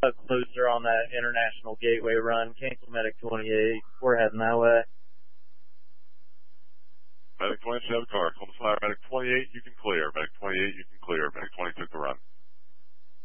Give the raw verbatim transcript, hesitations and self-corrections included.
closer on that International Gateway run. Cancel Medic twenty-eight. We're heading that way. Medic twenty-seven car. Call the flyer. Medic twenty-eight, you can clear. Medic twenty-eight, you can